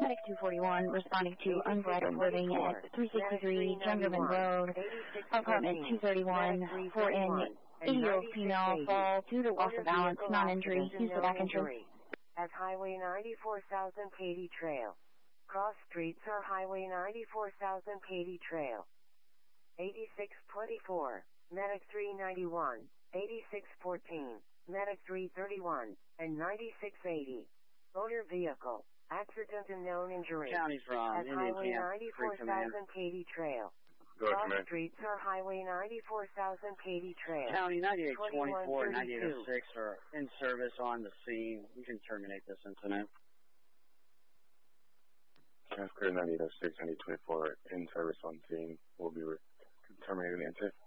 Medic 241 responding to unbridled living at 363 Jungerman Road, apartment 231, for an 80-year-old female fall due to loss of balance, non-injury, use of back entry. At Highway 94 South and Katy Trail. Cross streets are Highway 94 South and Katy Trail. 8624, Medic 391, 8614, Medic 331, and 9680. Motor vehicle, accident and known injury. County from at Highway 94 South and Katy Trail. Cross streets are Highway 94 South and Katy Trail. County 9824, 9806 are in service on the scene. You can terminate this incident. Oscar 9806, 9824 in service on scene. We'll be terminating the incident.